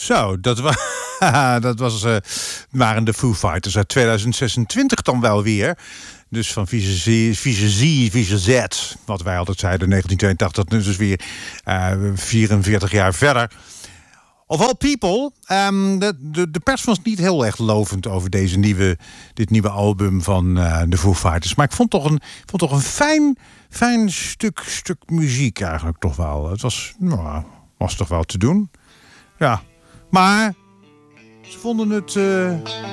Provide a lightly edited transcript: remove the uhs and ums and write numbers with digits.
Zo, waren de Foo Fighters uit 2026 dan wel weer. Dus van Vieze Z, wat wij altijd zeiden, 1982, dat is dus weer 44 jaar verder. Of all people, de pers was niet heel erg lovend over dit nieuwe album van de Foo Fighters. Maar ik vond toch een fijn stuk muziek eigenlijk toch wel. Het was toch wel te doen. Ja, maar ze vonden het